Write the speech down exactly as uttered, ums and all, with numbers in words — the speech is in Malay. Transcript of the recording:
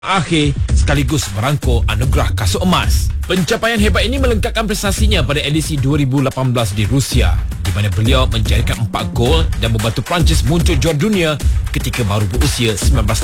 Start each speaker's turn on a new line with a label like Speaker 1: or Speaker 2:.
Speaker 1: akhir sekaligus merangkul anugerah kasut emas. Pencapaian hebat ini melengkapkan prestasinya pada edisi dua ribu lapan belas di Rusia, di mana beliau menjadikan empat gol dan membantu Perancis muncul juara dunia ketika baru berusia sembilan belas